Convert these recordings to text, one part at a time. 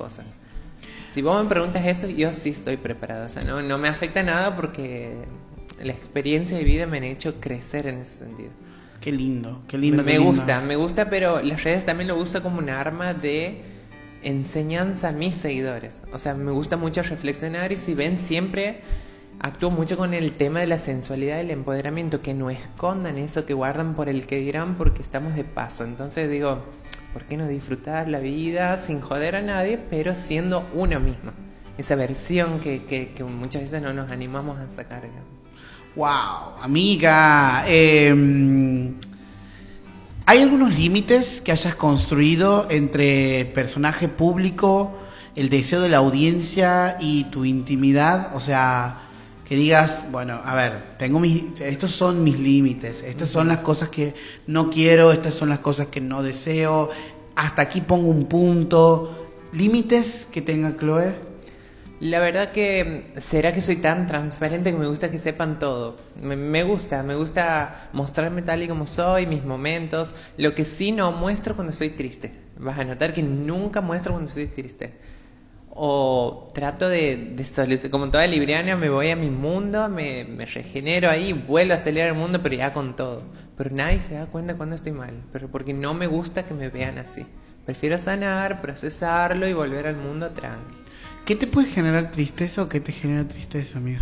cosas. Si vos me preguntas eso, yo sí estoy preparada. O sea, no me afecta nada porque la experiencia de vida me han hecho crecer en ese sentido. Qué lindo, qué lindo. Me gusta, pero las redes también lo uso como un arma de enseñanza a mis seguidores. O sea, me gusta mucho reflexionar y si ven siempre actúo mucho con el tema de la sensualidad y el empoderamiento, que no escondan eso, que guardan por el que dirán porque estamos de paso. Entonces digo, ¿por qué no disfrutar la vida sin joder a nadie, pero siendo uno mismo? Esa versión que muchas veces no nos animamos a sacar, digamos. Wow, amiga. ¿Hay algunos límites que hayas construido entre personaje público, el deseo de la audiencia y tu intimidad? O sea, que digas, bueno, a ver, estos son mis límites, estas son las cosas que no quiero, estas son las cosas que no deseo, hasta aquí pongo un punto. ¿Límites que tenga Chloe? La verdad que, ¿será que soy tan transparente que me gusta que sepan todo? Me gusta mostrarme tal y como soy, mis momentos. Lo que sí no muestro cuando estoy triste. Vas a notar que nunca muestro cuando estoy triste. O trato de como toda libriana, me voy a mi mundo, me regenero ahí, vuelvo a acelerar el mundo, pero ya con todo. Pero nadie se da cuenta cuando estoy mal, pero porque no me gusta que me vean así. Prefiero sanar, procesarlo y volver al mundo tranqui. ¿Qué te puede generar tristeza o qué te genera tristeza, amiga?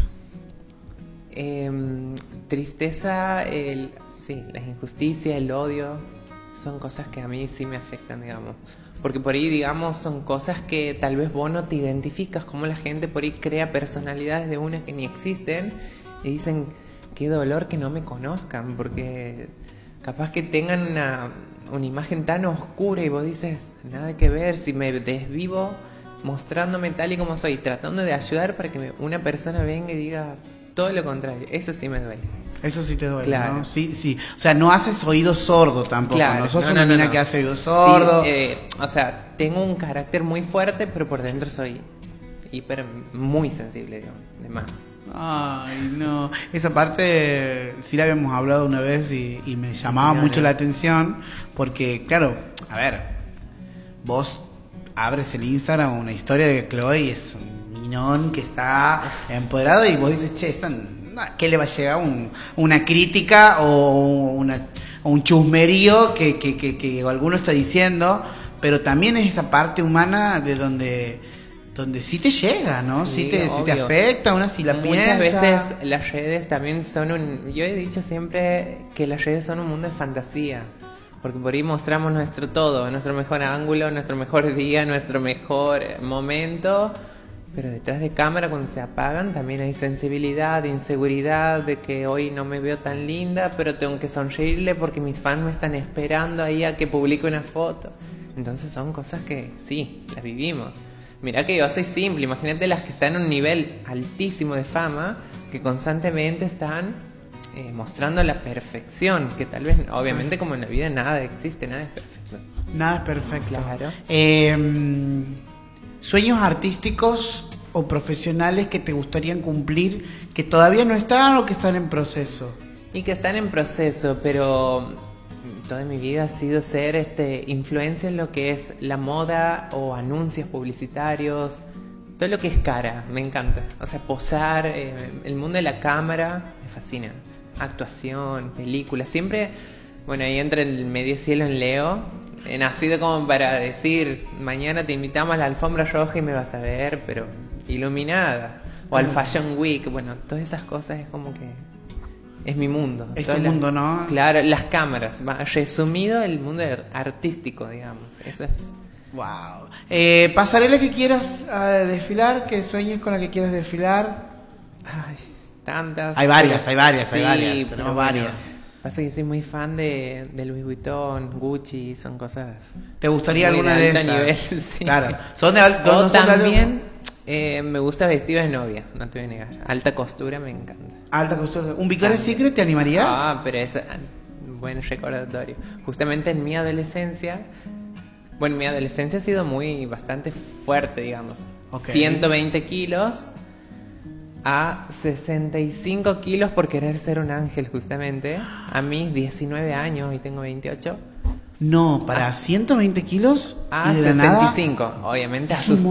Tristeza, sí, la injusticia, el odio, son cosas que a mí sí me afectan, digamos. Porque por ahí, digamos, son cosas que tal vez vos no te identificas, como la gente por ahí crea personalidades de una que ni existen y dicen, qué dolor que no me conozcan, porque capaz que tengan una imagen tan oscura y vos dices, nada que ver, si me desvivo mostrándome tal y como soy, tratando de ayudar para que una persona venga y diga todo lo contrario. Eso sí me duele. Eso sí te duele, claro. ¿no? Sí. O sea, no haces oído sordo tampoco. Claro. No sos una mina que hace oído sordo. Sí, o sea, tengo un carácter muy fuerte, pero por dentro soy muy sensible, digamos, de más. Ay, no. Esa parte sí la habíamos hablado una vez y me llamaba mucho la atención porque, claro, a ver, vos abres el Instagram, una historia de Chloe y es un minón que está empoderado y vos dices, che, ¿qué le va a llegar? Una crítica o un chusmerío que alguno está diciendo, pero también es esa parte humana de donde sí te llega, ¿no? Sí te afecta, una sí la piensa. Muchas veces las redes también son yo he dicho siempre que las redes son un mundo de fantasía. Porque por ahí mostramos nuestro todo, nuestro mejor ángulo, nuestro mejor día, nuestro mejor momento. Pero detrás de cámara, cuando se apagan, también hay sensibilidad, inseguridad, de que hoy no me veo tan linda, pero tengo que sonreírle porque mis fans me están esperando ahí a que publique una foto. Entonces son cosas que sí, las vivimos. Mirá que yo soy simple, imagínate las que están en un nivel altísimo de fama, que constantemente están mostrando la perfección, que tal vez, obviamente como en la vida nada existe, nada es perfecto. Nada es perfecto. Claro. ¿Sueños artísticos o profesionales que te gustarían cumplir, que todavía no están o que están en proceso? Y que están en proceso, pero toda mi vida ha sido ser influencer en lo que es la moda o anuncios publicitarios, todo lo que es cara, me encanta. O sea, posar, el mundo de la cámara, me fascina. Actuación, películas, siempre, bueno, ahí entra el medio cielo en Leo, he nacido como para decir, mañana te invitamos a la alfombra roja y me vas a ver, pero iluminada, o al Fashion Week, bueno, todas esas cosas es como que es mi mundo. Es tu mundo, ¿no? Claro, las cámaras, resumido el mundo artístico, digamos, eso es. Wow. ¿Pasarela que quieras desfilar? ¿Que sueñes con la que quieras desfilar? Ay, tantas. Hay varias. Sí, Tenemos varias. Pasa que soy muy fan de Louis Vuitton, Gucci, son cosas. ¿Te gustaría alguna de esas? Nivel, sí. Claro. Son de alto también me gusta vestido de novia, no te voy a negar. Alta costura me encanta. Alta costura. ¿Un Victoria's Secret te animarías? Pero es buen recordatorio. Justamente en mi adolescencia. Bueno, mi adolescencia ha sido bastante fuerte, digamos. Okay. 120 kilos a 65 kilos por querer ser un ángel, justamente. A mis 19 años, y tengo 28. No, para 120 kilos a 65. Obviamente,